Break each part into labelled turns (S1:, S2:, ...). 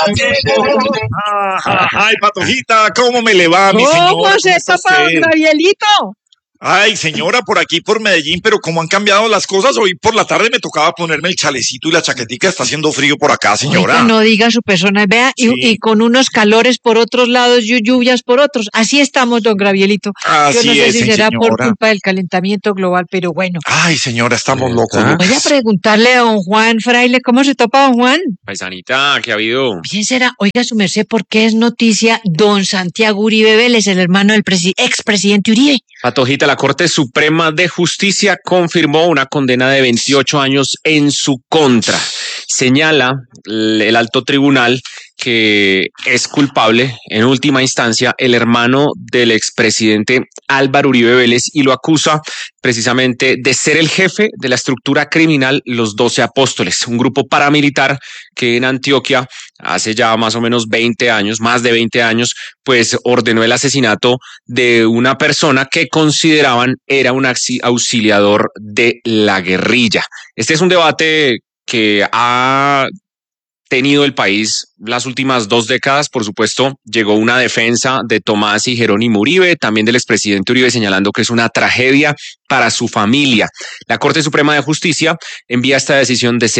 S1: Ay, Patojita, ¿cómo me le va, mi señora?
S2: ¿Cómo se tapa don Gabrielito?
S1: Ay, señora, por aquí, por Medellín, pero cómo han cambiado las cosas. Hoy por la tarde me tocaba ponerme el chalecito y la chaquetica. Está haciendo frío por acá, señora.
S2: Oiga, no diga su persona, vea,
S1: Sí.
S2: y con unos calores por otros lados y lluvias por otros. Así estamos, don Gabrielito. Yo
S1: Así
S2: no sé
S1: es,
S2: si será por
S1: señora.
S2: culpa del calentamiento global, pero bueno.
S1: Ay, señora, estamos locos.
S2: Voy a preguntarle a don Juan Fraile, ¿cómo se topa don Juan?
S3: Paisanita, ¿qué ha habido?
S2: Bien será, oiga su merced, ¿por qué es noticia don Santiago Uribe Vélez, el hermano del expresidente Uribe?
S3: Patojita, la Corte Suprema de Justicia confirmó una condena de 28 años en su contra. Señala el alto tribunal que es culpable, en última instancia, el hermano del expresidente Álvaro Uribe Vélez y lo acusa precisamente de ser el jefe de la estructura criminal Los 12 Apóstoles, un grupo paramilitar que en Antioquia hace ya más o menos 20 años, más de 20 años, pues ordenó el asesinato de una persona que consideraban era un auxiliador de la guerrilla. Este es un debate que ha tenido el país las últimas 2 décadas. Por supuesto, llegó una defensa de Tomás y Jerónimo Uribe, también del expresidente Uribe, señalando que es una tragedia para su familia. La Corte Suprema de Justicia envía esta decisión de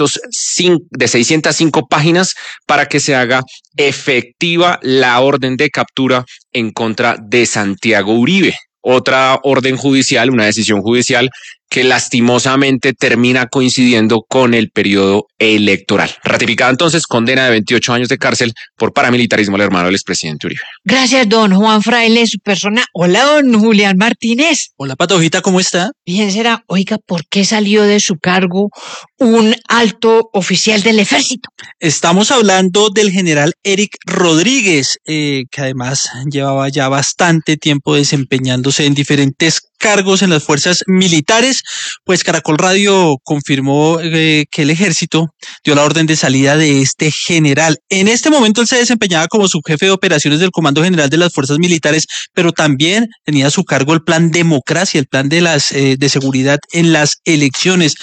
S3: 605 páginas para que se haga efectiva la orden de captura en contra de Santiago Uribe. Otra orden judicial, una decisión judicial que lastimosamente termina coincidiendo con el periodo electoral. Ratificada entonces condena de 28 años de cárcel por paramilitarismo al hermano del expresidente Uribe.
S2: Gracias, don Juan Fraile, su persona. Hola, don Julián Martínez.
S4: Hola, Patojita, ¿cómo está?
S2: Bien será, oiga, ¿por qué salió de su cargo un alto oficial del ejército?
S4: Estamos hablando del general Eric Rodríguez, que además llevaba ya bastante tiempo desempeñándose en diferentes cargos en las fuerzas militares. Pues Caracol Radio confirmó que el ejército dio la orden de salida de este general. En este momento él se desempeñaba como subjefe de operaciones del Comando General de las Fuerzas Militares, pero también tenía a su cargo el plan Democracia, el plan de seguridad en las elecciones.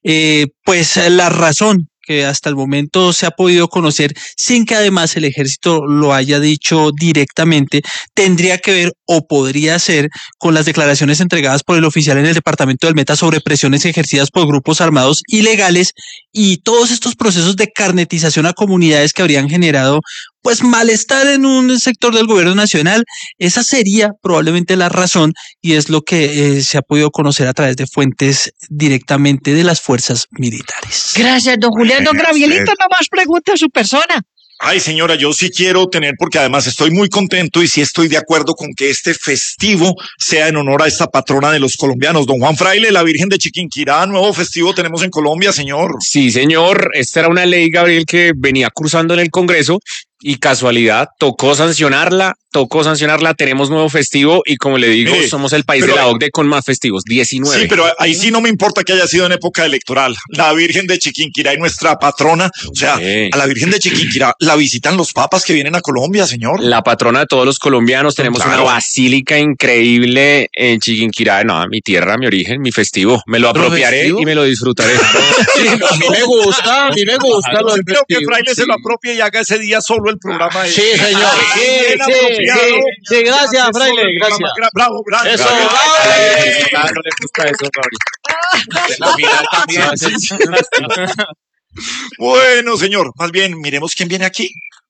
S4: Pues la razón que hasta el momento se ha podido conocer, sin que además el ejército lo haya dicho directamente, tendría que ver o podría ser con las declaraciones entregadas por el oficial en el departamento del Meta sobre presiones ejercidas por grupos armados ilegales y todos estos procesos de carnetización a comunidades que habrían generado pues malestar en un sector del gobierno nacional. Esa sería probablemente la razón y es lo que se ha podido conocer a través de fuentes directamente de las fuerzas militares.
S2: Gracias, don Julián. Don Gabrielito, no más pregunta a su persona.
S1: Ay, señora, yo sí quiero tener, porque además estoy muy contento y sí estoy de acuerdo con que este festivo sea en honor a esta patrona de los colombianos, don Juan Fraile, la Virgen de Chiquinquirá. Nuevo festivo tenemos en Colombia, señor.
S3: Sí, señor, esta era una ley, Gabriel, que venía cursando en el Congreso y casualidad, tocó sancionarla, tenemos nuevo festivo y como le digo, somos el país de la OCDE con más festivos, 19.
S1: Sí, pero ahí sí no me importa que haya sido en época electoral. La Virgen de Chiquinquirá y nuestra patrona, o sea, a la Virgen de Chiquinquirá la visitan los papas que vienen a Colombia, señor.
S3: La patrona de todos los colombianos, tenemos una basílica increíble en Chiquinquirá, no, mi tierra, mi origen, mi festivo. Me lo apropiaré y me lo disfrutaré.
S4: Sí, a mí me gusta lo del
S1: Creo que Fraile se lo apropie y haga ese día solo el programa.
S4: Sí, señor. Sí, gracias, Fraile, gracias.
S1: Bravo, gracias.
S4: Eso, bravo.
S3: No le gusta eso, Gabriel. La final también.
S1: Bueno, señor, más bien, miremos quién viene aquí.